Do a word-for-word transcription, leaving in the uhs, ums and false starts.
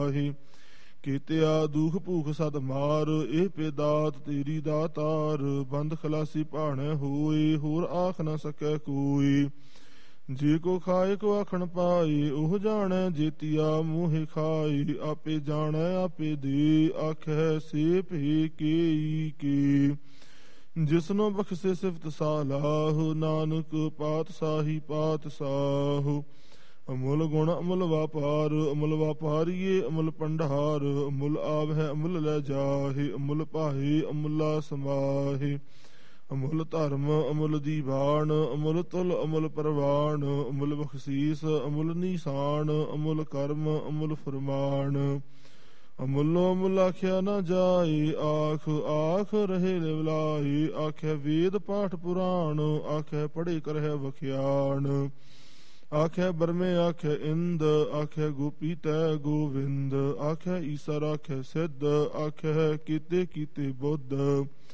ਆਹੀ ਕੀਤਿਆ ਦੁਖ ਭੂਖ ਸਦ ਮਾਰ, ਇਹ ਪੇਦਾਤ ਤੇਰੀ ਦਾਤਾਰ। ਬੰਦ ਖਲਾਸੀ ਭਾਣੈ ਹੋਏ, ਹੋਰ ਆਖ ਨ ਸਕੈ ਕੋਈ। ਜੇ ਕੋ ਖਾਏ ਕੋ ਆਖਣ ਪਾਏ, ਉਹ ਜਾਣੈ ਜੇਤੀਆ ਮੋਹਿ ਖਾਏ। ਆਪੇ ਜਾਣੈ ਆਪੇ ਦੇ, ਆਖੈ ਸੇ ਭੇ ਕੇਈ ਕੇ। ਜਿਸਨੋ ਬਖਸ਼ੇ ਸਿਫਤ ਸਾਲਾਹ, ਨਾਨਕ ਪਾਤਸ਼ਾਹੀ ਪਾਤਸ਼ਾਹ। ਅਮੁਲ ਗੁਣ ਅਮੁਲ ਵਾਪਾਰ, ਅਮੁਲ ਵਾਪਾਰੀਏ ਅਮੁਲ ਭੰਡਾਰ। ਅਮੁਲ ਆਵਹਿ ਅਮੁਲ ਲੈ ਜਾਹੇ, ਅਮੁਲ ਪਾਹੇ ਅਮੁਲਾ ਸਮਾਹੇ। ਅਮੁਲ ਧਰਮ ਅਮੁਲ ਦੀਵਾਨ, ਅਮੁਲ ਤੁਲ ਅਮੁਲ ਪ੍ਰਵਾਨ। ਅਮੁਲ ਬਖਸ਼ੀਸ ਅਮੁਲ ਨੀਸਾਨ, ਅਮੁਲ ਕਰਮ ਅਮੁਲ ਫਰਮਾਨ। ਅਮੁੱਲੋ ਅਮੁਲ ਆਖਿਆ ਨਾ ਜਾਏ, ਆਖ ਆਖ ਰਹੇ ਲਿਵਲਾਏ। ਆਖਿਆ ਵੇਦ ਪਾਠ ਪੁਰਾਣ, ਆਖਿਆ ਪੜ੍ਹੇ ਕਰਹਿ ਵਖਿਆਣ। ਆਖਿਆ ਬਰਮੇ ਆਖਿਆ ਇੰਦ, ਆਖਿਆ ਗੋਪੀ ਤੈ ਗੋਵਿੰਦ। ਆਖਿਆ ਈਸਰ ਆਖਿਆ ਸਿੱਧ, ਆਖਿਆ ਕੀਤੇ ਕੀਤੇ ਬੁੱਧ।